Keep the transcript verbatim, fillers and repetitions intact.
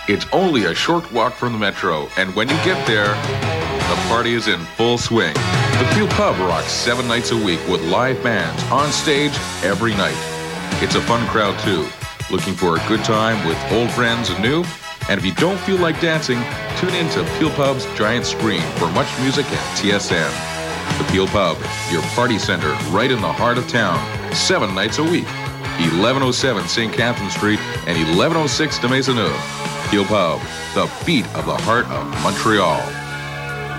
It's only a short walk from the Metro, and when you get there, the party is in full swing. The Peel Pub rocks seven nights a week with live bands on stage every night. It's a fun crowd too. Looking for a good time with old friends and new? And if you don't feel like dancing, tune in to Peel Pub's giant screen for much music and T S N. The Peel Pub, your party center right in the heart of town, seven nights a week. eleven oh seven Saint Catherine Street and eleven oh six de Maisonneuve. Peel Pub, the beat of the heart of Montreal.